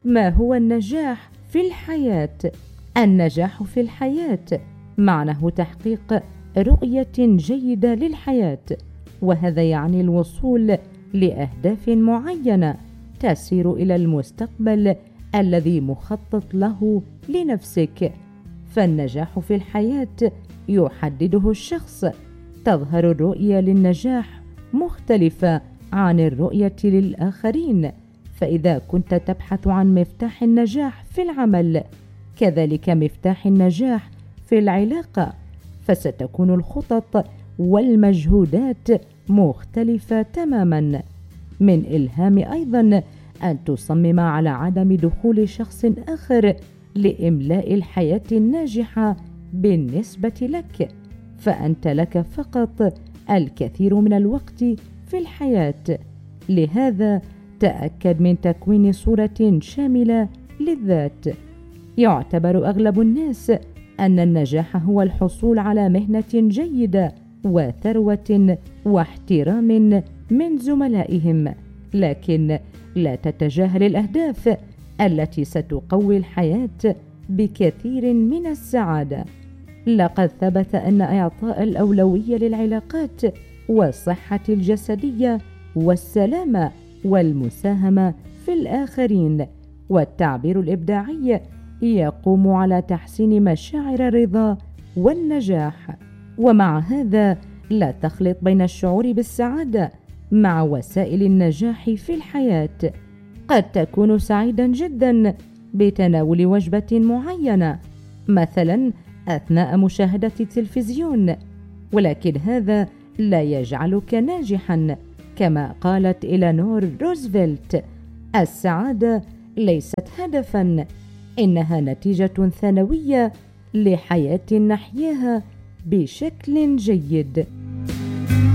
ما هو النجاح في الحياة؟ النجاح في الحياة معناه تحقيق رؤية جيدة للحياة، وهذا يعني الوصول لأهداف معينة تسير إلى المستقبل الذي مخطط له لنفسك. فالنجاح في الحياة يحدده الشخص. تظهر الرؤية للنجاح مختلفة عن الرؤية للآخرين، فإذا كنت تبحث عن مفتاح النجاح في العمل، كذلك مفتاح النجاح في العلاقة، فستكون الخطط والمجهودات مختلفة تماما. من الهام أيضا أن تصمم على عدم دخول شخص آخر لإملاء الحياة الناجحة بالنسبة لك، فأنت لك فقط الكثير من الوقت في الحياة. لهذا تأكد من تكوين صورة شاملة للذات. يعتبر أغلب الناس أن النجاح هو الحصول على مهنة جيدة وثروة واحترام من زملائهم، لكن لا تتجاهل الأهداف التي ستقوي الحياة بكثير من السعادة. لقد ثبت أن إعطاء الأولوية للعلاقات والصحة الجسدية والسلامة والمساهمة في الآخرين والتعبير الإبداعي يقوم على تحسين مشاعر الرضا والنجاح. ومع هذا لا تخلط بين الشعور بالسعادة مع وسائل النجاح في الحياة. قد تكون سعيدا جدا بتناول وجبة معينة، مثلا أثناء مشاهدة التلفزيون، ولكن هذا لا يجعلك ناجحا. كما قالت إلينور روزفلت: السعادة ليست هدفا، إنها نتيجة ثانوية لحياة نحياها بشكل جيد.